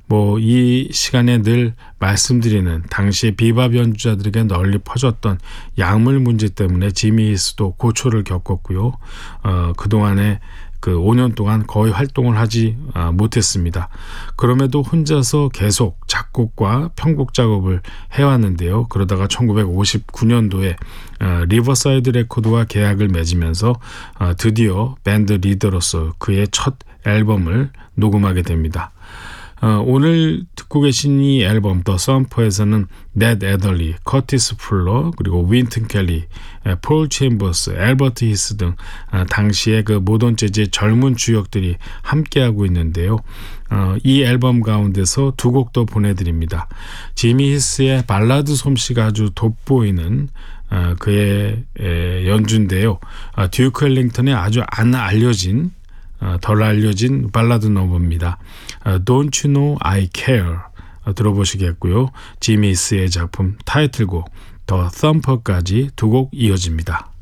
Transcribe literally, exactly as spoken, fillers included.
뭐 이 시간에 늘 말씀드리는 당시에 비밥 연주자들에게 널리 퍼졌던 약물 문제 때문에 지미 히스도 고초를 겪었고요. 어, 그동안에 그 오 년 동안 거의 활동을 하지 아, 못했습니다. 그럼에도 혼자서 계속 작곡과 편곡 작업을 해왔는데요. 그러다가 천구백오십구 년도에 어, 리버사이드 레코드와 계약을 맺으면서 어, 드디어 밴드 리더로서 그의 첫 앨범을 녹음하게 됩니다. 어, 오늘 듣고 계신 이 앨범 더 썸퍼에서는 넷 애덜리, 커티스 풀러, 그리고 윈튼 켈리, 폴 챔버스, 앨버트 히스 등 어, 당시의 그 모던 재즈의 젊은 주역들이 함께하고 있는데요. 어, 이 앨범 가운데서 두 곡 더 보내드립니다. 지미 히스의 발라드 솜씨가 아주 돋보이는 어, 그의 에, 연주인데요. 어, 듀크 앨링턴의 아주 안 알려진 어, 덜 알려진 발라드 넘버입니다. 어, Don't You Know I Care 어, 들어보시겠고요. 지미 히스의 작품 타이틀곡 더 썸퍼까지 두 곡 이어집니다.